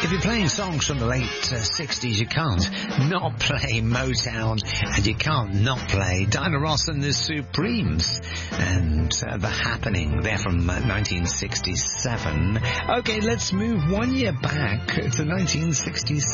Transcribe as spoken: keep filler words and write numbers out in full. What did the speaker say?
If you're playing songs from the late uh, sixties, you can't not play Motown, and you can't not play Diana Ross and the Supremes, and uh, The Happening. They're from uh, nineteen sixty-seven. Okay, let's move one year back to nineteen sixty-six.